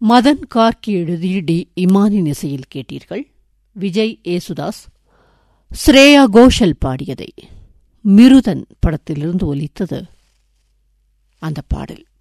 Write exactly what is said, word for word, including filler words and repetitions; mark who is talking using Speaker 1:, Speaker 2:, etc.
Speaker 1: மதன் கார்கி எழுதி டி இமானின் இசையில் கேட்டீர்கள். விஜய் ஏசுதாஸ், ஸ்ரேயா கோஷல் பாடியதை. மிருதன் படத்திலிருந்து ஒலித்தது அந்த பாடல்.